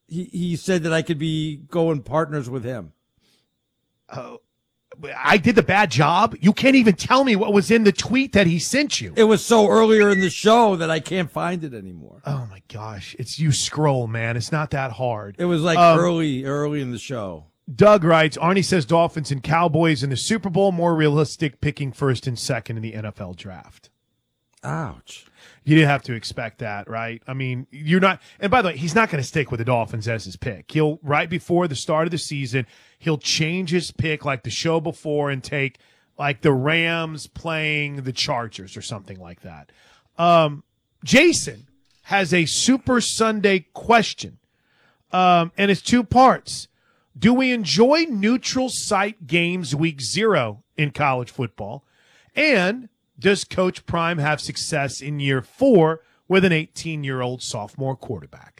He said that I could be going partners with him. I did the bad job. You can't even tell me what was in the tweet that he sent you. It was so earlier in the show that I can't find it anymore. Oh my gosh. You scroll, man. It's not that hard. It was like early in the show. Doug writes, Arnie says Dolphins and Cowboys in the Super Bowl, more realistic picking first and second in the NFL draft. Ouch. You didn't have to expect that, right? I mean, you're not, and by the way, he's not going to stick with the Dolphins as his pick. He'll, right before the start of the season, he'll change his pick like the show before and take like the Rams playing the Chargers or something like that. Jason has a Super Sunday question, and it's two parts. Do we enjoy neutral site games week 0 in college football? And does Coach Prime have success in year 4 with an 18-year-old sophomore quarterback?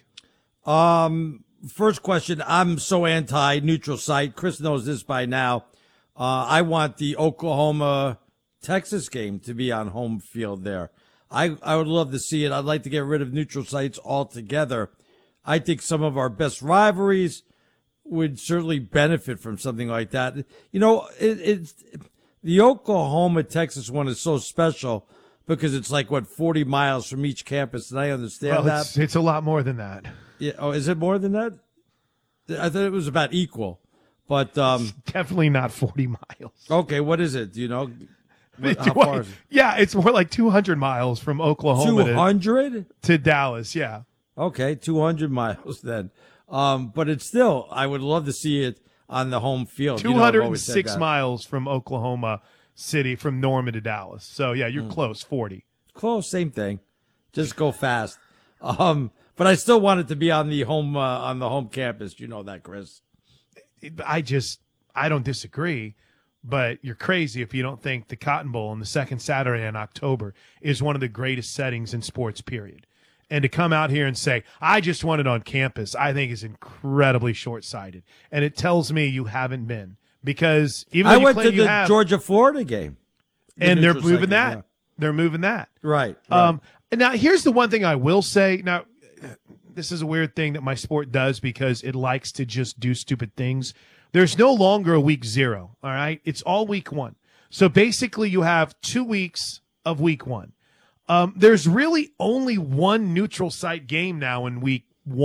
First question, I'm so anti-neutral site. Chris knows this by now. I want the Oklahoma-Texas game to be on home field there. I would love to see it. I'd like to get rid of neutral sites altogether. I think some of our best rivalries would certainly benefit from something like that. You know, it's the Oklahoma-Texas one is so special because it's like, 40 miles from each campus, and I understand that. It's a lot more than that. Yeah. Oh, is it more than that? I thought it was about equal, but it's definitely not 40 miles. Okay, what is it? Do you know? How far is it? Yeah, it's more like 200 miles from Oklahoma 200? to Dallas, yeah. Okay, 200 miles then. But it's still, I would love to see it on the home field. 206 miles from Oklahoma City, from Norman to Dallas. So, yeah, you're close, 40. Close, same thing. Just go fast. But I still want it to be on the home campus. You know that, Chris. I don't disagree, but you're crazy if you don't think the Cotton Bowl on the second Saturday in October is one of the greatest settings in sports, period. And to come out here and say, I just want it on campus, I think is incredibly short-sighted. And it tells me you haven't been. Because even though I went to the Georgia-Florida game. And they're moving that. Yeah. They're moving that. Right. And now, here's the one thing I will say. Now, this is a weird thing that my sport does because it likes to just do stupid things. There's no longer a week 0, all right? It's all week 1. So basically you have 2 weeks of week 1. There's really only one neutral site game now in week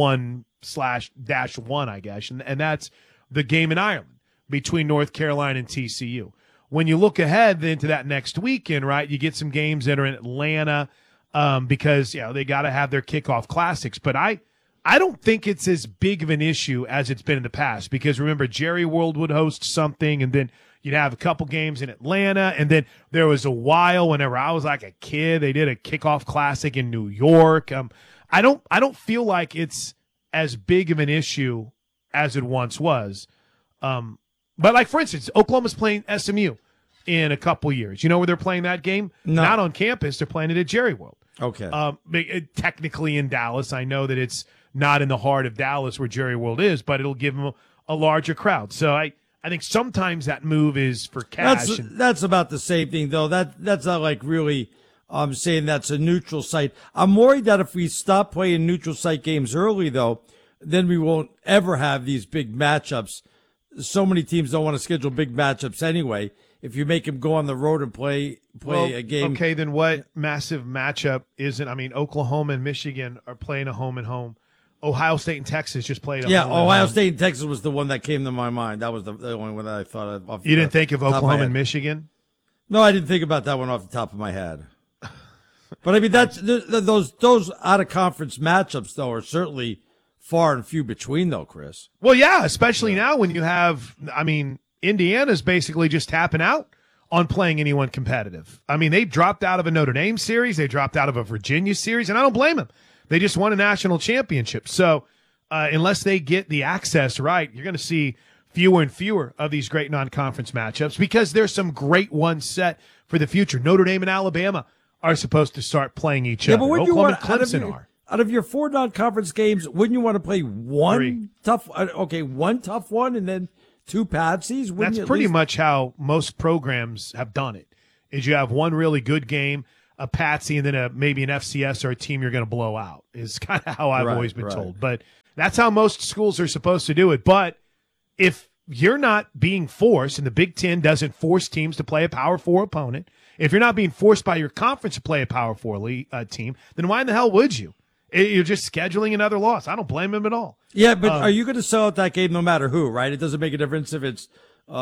1/-1, I guess, and that's the game in Ireland between North Carolina and TCU. When you look ahead into that next weekend, right, you get some games that are in Atlanta because they got to have their kickoff classics. But I don't think it's as big of an issue as it's been in the past because, remember, Jerry World would host something, and then you'd have a couple games in Atlanta, and then there was a while whenever I was like a kid, they did a kickoff classic in New York. I don't feel like it's as big of an issue as it once was. But like, for instance, Oklahoma's playing SMU in a couple years. You know where they're playing that game? No. Not on campus. They're playing it at Jerry World. Okay. Technically in Dallas. I know that it's not in the heart of Dallas where Jerry World is, but it'll give them a larger crowd. So I think sometimes that move is for cash. That's about the same thing, though. That's not like really saying that's a neutral site. I'm worried that if we stop playing neutral site games early, though, then we won't ever have these big matchups. So many teams don't want to schedule big matchups anyway. If you make them go on the road and play a game. Okay, then what massive matchup isn't? I mean, Oklahoma and Michigan are playing a home and home. Ohio State and Texas just played. Ohio State and Texas was the one that came to my mind. That was the only one that I thought of. You didn't think of Oklahoma and Michigan? No, I didn't think about that one off the top of my head. But I mean, those out of conference matchups though are certainly far and few between, though, Chris. Well, yeah, especially now when you have. I mean, Indiana's basically just tapping out on playing anyone competitive. I mean, they dropped out of a Notre Dame series, they dropped out of a Virginia series, and I don't blame them. They just won a national championship. So unless they get the access right, you're going to see fewer and fewer of these great non-conference matchups because there's some great ones set for the future. Notre Dame and Alabama are supposed to start playing each other. But Oklahoma and Clemson are. Out of your 4 non-conference games, wouldn't you want to play one tough one and then 2 patsies? That's pretty much how most programs have done it, is you have one really good game, a patsy, and then maybe an FCS or a team you're going to blow out is kind of how I've always been told. But That's how most schools are supposed to do it. But if you're not being forced, and the Big Ten doesn't force teams to play a Power 4 opponent, if you're not being forced by your conference to play a Power 4 team, then why in the hell would you? You're just scheduling another loss. I don't blame him at all. Yeah, but are you going to sell out that game no matter who, right? It doesn't make a difference if it's,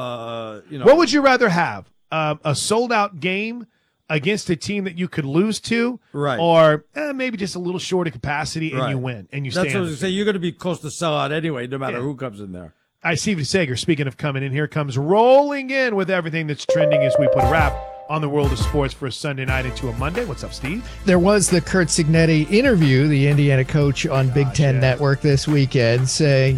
What would you rather have? A sold-out game against a team that you could lose to, right? Or maybe just a little short of capacity and right. you win and you That's stand. what I was saying. You're going to be close to sellout anyway, no matter who comes in there. I see Sager, speaking of coming in here, comes rolling in with everything that's trending as we put a wrap on the world of sports for a Sunday night into a Monday. What's up, Steve? There was the Curt Cignetti interview, the Indiana coach on Big Ten Network this weekend, saying,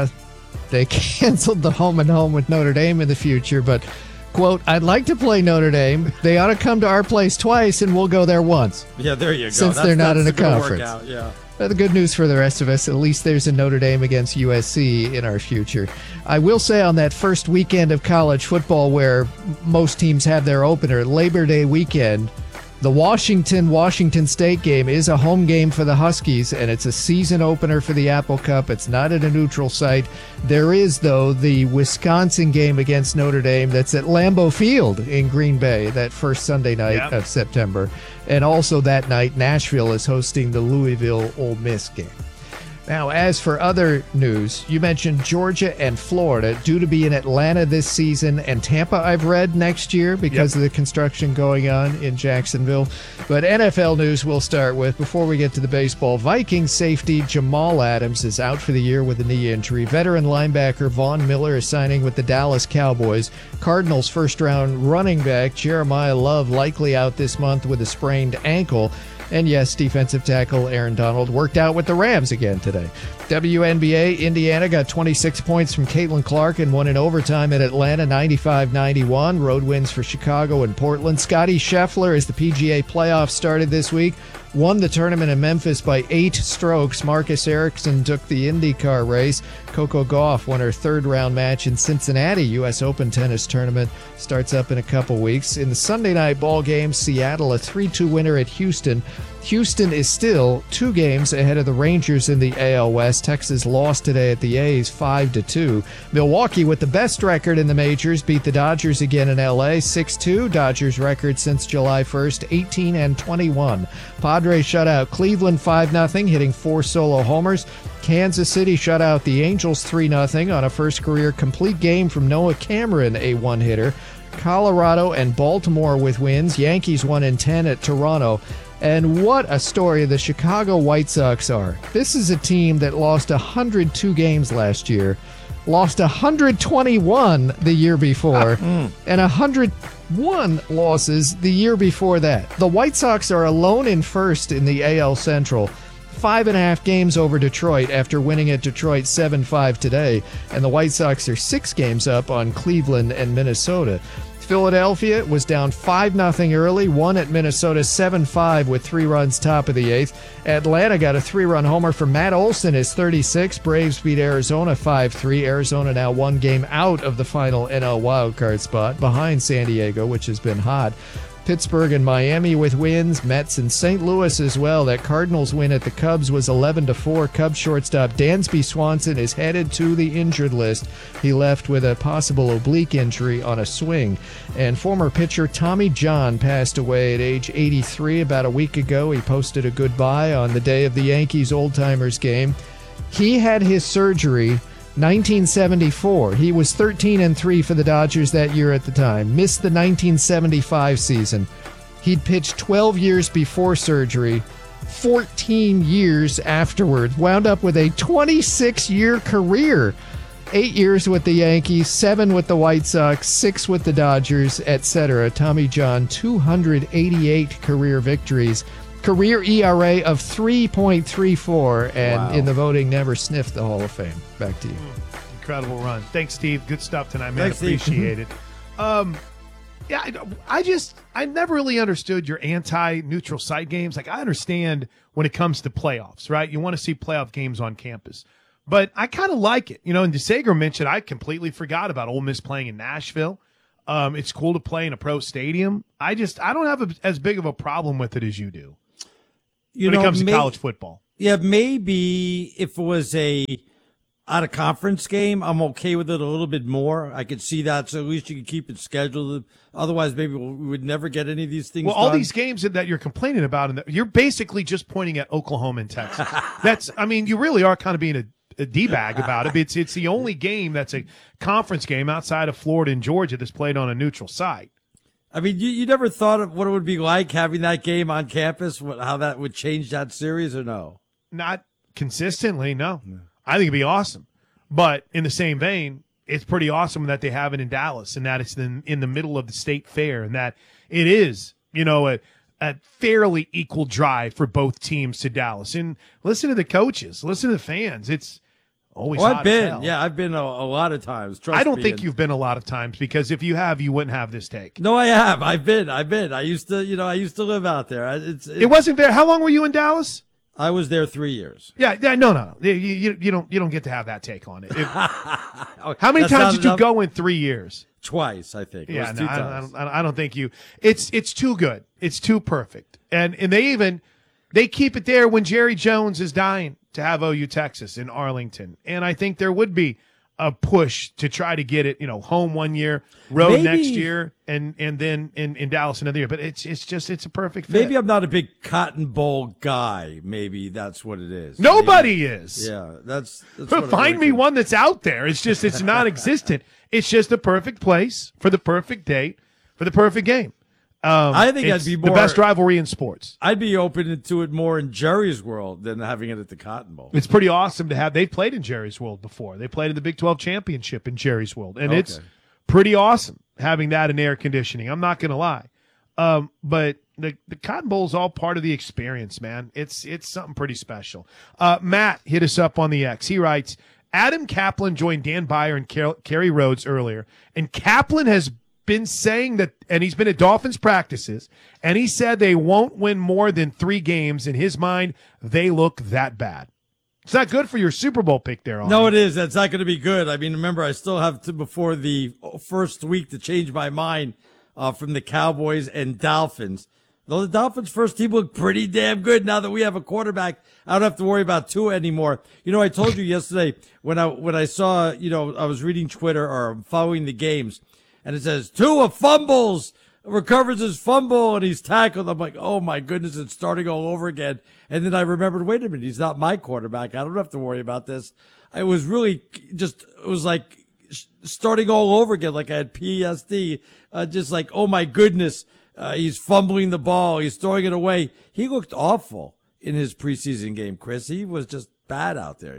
they canceled the home and home with Notre Dame in the future, but, quote, I'd like to play Notre Dame. They ought to come to our place twice, and we'll go there once. Yeah, there you go. Since they're not in a conference. Workout, yeah. The good news for the rest of us, at least there's a Notre Dame against USC in our future. I will say on that first weekend of college football where most teams have their opener, Labor Day weekend, the Washington State game is a home game for the Huskies, and it's a season opener for the Apple Cup. It's not at a neutral site. There is, though, the Wisconsin game against Notre Dame that's at Lambeau Field in Green Bay that first Sunday night of September. And also that night, Nashville is hosting the Louisville Ole Miss game. Now, as for other news, you mentioned Georgia and Florida due to be in Atlanta this season, and Tampa, I've read, next year because of the construction going on in Jacksonville. But NFL news we'll start with. Before we get to the baseball, Vikings safety Jamal Adams is out for the year with a knee injury. Veteran linebacker Von Miller is signing with the Dallas Cowboys. Cardinals first-round running back Jeremiah Love likely out this month with a sprained ankle. And yes, defensive tackle Aaron Donald worked out with the Rams again today. WNBA, Indiana got 26 points from Caitlin Clark and won in overtime at Atlanta, 95-91. Road wins for Chicago and Portland. Scottie Scheffler, as the PGA playoffs started this week, won the tournament in Memphis by 8 strokes. Marcus Ericsson took the IndyCar race. Coco Gauff won her third-round match in Cincinnati. U.S. Open tennis tournament starts up in a couple weeks. In the Sunday night ball game, Seattle a 3-2 winner at Houston. Houston is still 2 games ahead of the Rangers in the AL West. Texas lost today at the A's 5-2. Milwaukee, with the best record in the majors, beat the Dodgers again in L.A. 6-2. Dodgers record since July 1st, 18-21. Padres shut out Cleveland 5-0, hitting 4 solo homers. Kansas City shut out the Angels 3-0 on a first career complete game from Noah Cameron, a one-hitter. Colorado and Baltimore with wins. Yankees won in 10 at Toronto. And what a story the Chicago White Sox are. This is a team that lost 102 games last year, lost 121 the year before, and 101 losses the year before that. The White Sox are alone in first in the AL Central. 5.5 games over Detroit after winning at Detroit 7-5 today, and the White Sox are 6 games up on Cleveland and Minnesota. Philadelphia was down 5-0 early, won at Minnesota 7-5 with 3 runs top of the 8th. Atlanta got a 3-run homer from Matt Olson, his 36. Braves beat Arizona 5-3. Arizona now 1 game out of the final NL wildcard spot, behind San Diego, which has been hot. Pittsburgh and Miami with wins, Mets and St. Louis as well. That Cardinals win at the Cubs was 11-4. Cubs shortstop Dansby Swanson is headed to the injured list. He left with a possible oblique injury on a swing. And former pitcher Tommy John passed away at age 83 about a week ago. He posted a goodbye on the day of the Yankees old-timers game. He had his surgery 1974. He was 13-3 for the Dodgers that year at the time. Missed the 1975 season. He'd pitched 12 years before surgery, 14 years afterward. Wound up with a 26-year career. 8 years with the Yankees, 7 with the White Sox, 6 with the Dodgers, etc. Tommy John, 288 career victories. Career ERA of 3.34, and in the voting never sniffed the Hall of Fame. Back to you. Incredible run. Thanks, Steve. Good stuff tonight, man. Thanks, Steve. Appreciate it. I never really understood your anti-neutral site games. Like, I understand when it comes to playoffs, right? You want to see playoff games on campus. But I kind of like it. You know, and DeSager mentioned, I completely forgot about Ole Miss playing in Nashville. It's cool to play in a pro stadium. I don't have as big of a problem with it as you do. When it comes to college football. Yeah, maybe if it was a out of conference game, I'm okay with it a little bit more. I could see that, so at least you could keep it scheduled. Otherwise, maybe we would never get any of these things. Well, all done. these games that you're complaining about, and you're basically just pointing at Oklahoma and Texas. You really are kind of being a D-bag about it. It's the only game that's a conference game outside of Florida and Georgia that's played on a neutral site. I mean, you never thought of what it would be like having that game on campus, how that would change that series, or no? Not consistently, no. I think it'd be awesome. But in the same vein, it's pretty awesome that they have it in Dallas and that it's in the middle of the state fair and that it is, a fairly equal drive for both teams to Dallas. And listen to the coaches, listen to the fans. It's always hot as hell. I've been a lot of times. Trust I don't me. think you've been a lot of times, because if you have, you wouldn't have this take. No, I have. I've been. I used to live out there. It wasn't there. How long were you in Dallas? I was there 3 years. Yeah, no. You don't get to have that take on it. How many That's times not did you enough? go in 3 years? Twice, I think. It Yeah, was no, two times. I don't think you. It's too good. It's too perfect. And they keep it there when Jerry Jones is dying to have OU Texas in Arlington. And I think there would be a push to try to get it, home 1 year, road Maybe. next year, and then in Dallas another year. But it's a perfect fit. Maybe I'm not a big Cotton Bowl guy. Maybe that's what it is. Nobody Maybe. is. Yeah, that's what it Find me really one that's out there. It's non-existent. It's just the perfect place for the perfect date for the perfect game. I think it's I'd be more the best rivalry in sports. I'd be open to it more in Jerry's world than having it at the Cotton Bowl. It's pretty awesome to have. They've played in Jerry's World before. They played in the Big 12 championship in Jerry's World, and it's pretty awesome having that in air conditioning. I'm not going to lie, but the Cotton Bowl is all part of the experience, man. It's something pretty special. Matt hit us up on the X. He writes, Adam Kaplan joined Dan Byer and Kerry Rhodes earlier, and Kaplan has been saying that, and he's been at Dolphins practices, and he said they won't win more than 3 games. In his mind, they look that bad. It's not good for your Super Bowl pick there. No, it is. That's not going to be good. I mean, remember, I still have to, before the first week, to change my mind from the Cowboys and Dolphins. Though the Dolphins' first team look pretty damn good now that we have a quarterback. I don't have to worry about Tua anymore. I told you yesterday when I saw, I was reading Twitter or following the games, and it says, Tua fumbles, recovers his fumble, and he's tackled. I'm like, oh, my goodness, it's starting all over again. And then I remembered, wait a minute, he's not my quarterback. I don't have to worry about this. It was really it was like starting all over again, like I had PSD, just like, oh, my goodness, he's fumbling the ball. He's throwing it away. He looked awful in his preseason game, Chris. He was just bad out there,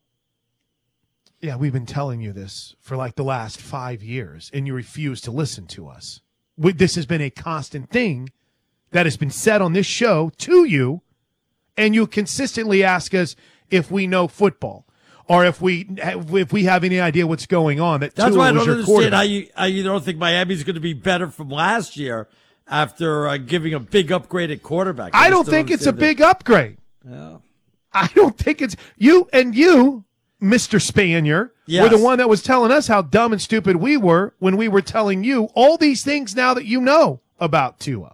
Yeah, we've been telling you this for like the last 5 years, and you refuse to listen to us. This has been a constant thing that has been said on this show to you, and you consistently ask us if we know football or if we have any idea what's going on. That's why I don't your understand how you don't think Miami's going to be better from last year after giving a big upgrade at quarterback. I don't think it's a big upgrade. Yeah. I don't think it's you, Mr. Spanier, were the one that was telling us how dumb and stupid we were when we were telling you all these things now that you know about Tua.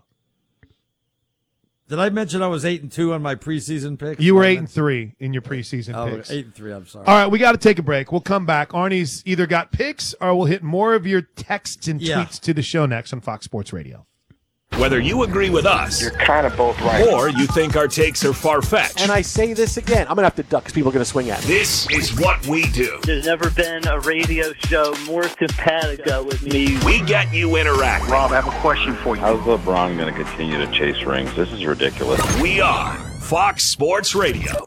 Did I mention I was 8-2 on my preseason pick? You were 8-3 in your preseason picks. 8-3. I'm sorry. All right, we got to take a break. We'll come back. Arnie's either got picks or we'll hit more of your texts and tweets to the show next on Fox Sports Radio. Whether you agree with us, you're kind of both right, or you think our takes are far-fetched. And I say this again, I'm going to have to duck because people are going to swing at me. This is what we do. There's never been a radio show more simpatico with me. We get you interacting. Rob, I have a question for you. How's LeBron going to continue to chase rings? This is ridiculous. We are Fox Sports Radio.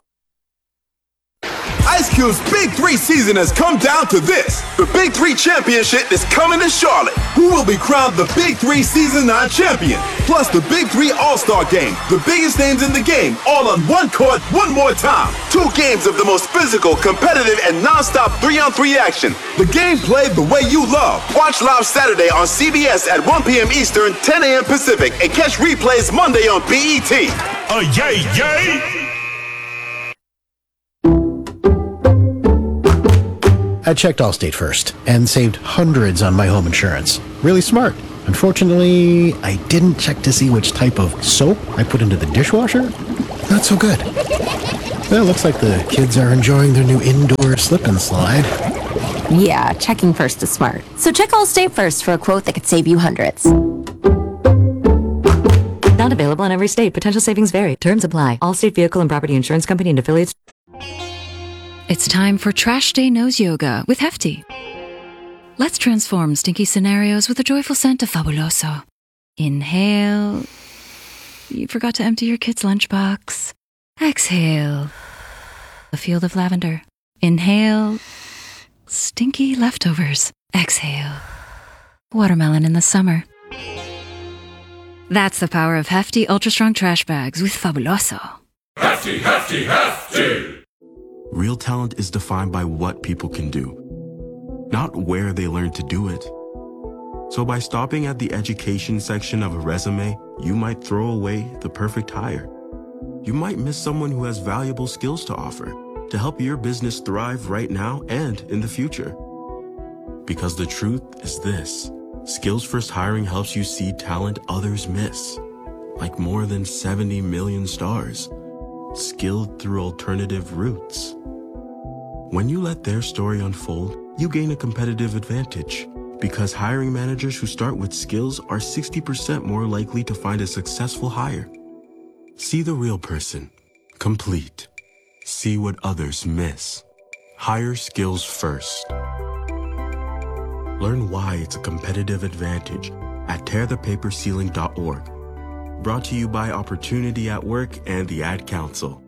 Ice Cube's Big 3 season has come down to this. The Big 3 Championship is coming to Charlotte. Who will be crowned the Big 3 Season 9 champion? Plus the Big 3 All-Star Game. The biggest names in the game, all on one court, one more time. 2 games of the most physical, competitive, and non-stop 3-on-3 action. The game played the way you love. Watch live Saturday on CBS at 1 p.m. Eastern, 10 a.m. Pacific, and catch replays Monday on BET. Yay, yay! I checked Allstate first and saved hundreds on my home insurance. Really smart. Unfortunately, I didn't check to see which type of soap I put into the dishwasher. Not so good. Well, it looks like the kids are enjoying their new indoor slip and slide. Yeah, checking first is smart. So check Allstate first for a quote that could save you hundreds. Not available in every state. Potential savings vary. Terms apply. Allstate Vehicle and Property Insurance Company and affiliates. It's time for Trash Day Nose Yoga with Hefty. Let's transform stinky scenarios with a joyful scent of Fabuloso. Inhale. You forgot to empty your kid's lunchbox. Exhale. A field of lavender. Inhale. Stinky leftovers. Exhale. Watermelon in the summer. That's the power of Hefty Ultra Strong Trash Bags with Fabuloso. Hefty, hefty, hefty! Real talent is defined by what people can do, not where they learn to do it. So by stopping at the education section of a resume, you might throw away the perfect hire. You might miss someone who has valuable skills to offer to help your business thrive right now and in the future. Because the truth is this: Skills First Hiring helps you see talent others miss, like more than 70 million stars, skilled through alternative routes. When you let their story unfold, you gain a competitive advantage, because hiring managers who start with skills are 60% more likely to find a successful hire. See the real person, complete. See what others miss. Hire skills first. Learn why it's a competitive advantage at tearthepaperceiling.org. Brought to you by Opportunity at Work and the Ad Council.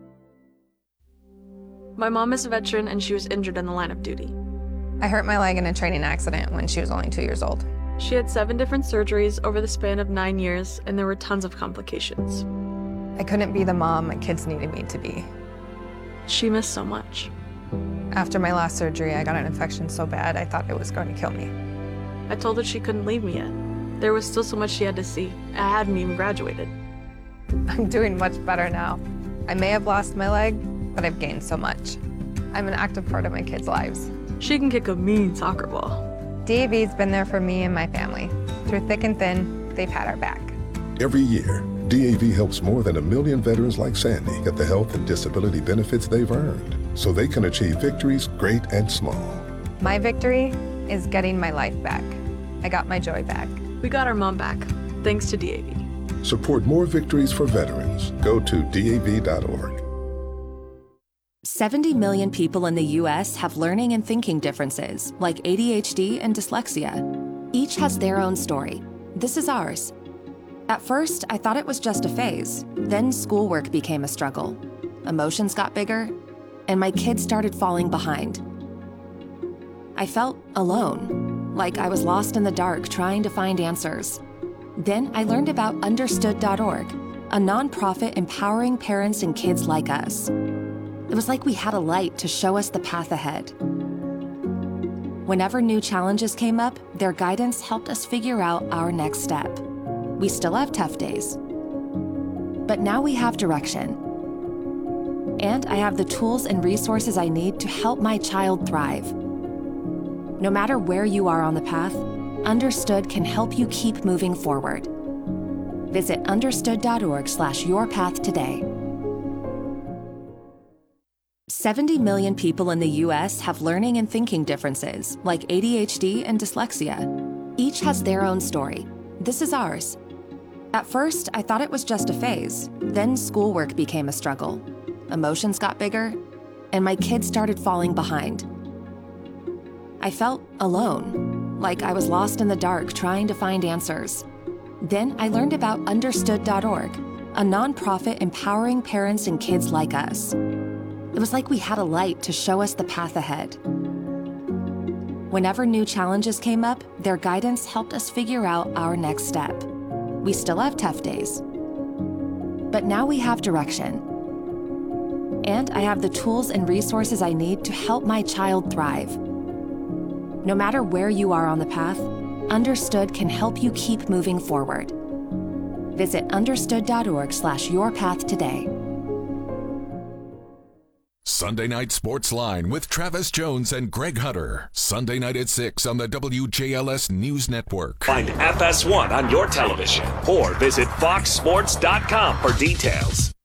My mom is a veteran and she was injured in the line of duty. I hurt my leg in a training accident when she was only 2 years old. She had 7 different surgeries over the span of 9 years, and there were tons of complications. I couldn't be the mom my kids needed me to be. She missed so much. After my last surgery, I got an infection so bad I thought it was going to kill me. I told her she couldn't leave me yet. There was still so much she had to see. I hadn't even graduated. I'm doing much better now. I may have lost my leg, but I've gained so much. I'm an active part of my kids' lives. She can kick a mean soccer ball. DAV's been there for me and my family. Through thick and thin, they've had our back. Every year, DAV helps more than 1 million veterans like Sandy get the health and disability benefits they've earned, so they can achieve victories great and small. My victory is getting my life back. I got my joy back. We got our mom back, thanks to DAV. Support more victories for veterans. Go to DAV.org. 70 million people in the U.S. have learning and thinking differences, like ADHD and dyslexia. Each has their own story. This is ours. At first, I thought it was just a phase. Then schoolwork became a struggle. Emotions got bigger, and my kids started falling behind. I felt alone, like I was lost in the dark trying to find answers. Then I learned about Understood.org, a nonprofit empowering parents and kids like us. It was like we had a light to show us the path ahead. Whenever new challenges came up, their guidance helped us figure out our next step. We still have tough days, but now we have direction. And I have the tools and resources I need to help my child thrive. No matter where you are on the path, Understood can help you keep moving forward. Visit understood.org/yourpath today. 70 million people in the U.S. have learning and thinking differences, like ADHD and dyslexia. Each has their own story. This is ours. At first, I thought it was just a phase. Then schoolwork became a struggle. Emotions got bigger, and my kids started falling behind. I felt alone, like I was lost in the dark trying to find answers. Then I learned about Understood.org, a nonprofit empowering parents and kids like us. It was like we had a light to show us the path ahead. Whenever new challenges came up, their guidance helped us figure out our next step. We still have tough days, but now we have direction. And I have the tools and resources I need to help my child thrive. No matter where you are on the path, Understood can help you keep moving forward. Visit understood.org/yourpath today. Sunday Night Sports Line with Travis Jones and Greg Hutter. Sunday night at 6 on the WJLS News Network. Find FS1 on your television or visit foxsports.com for details.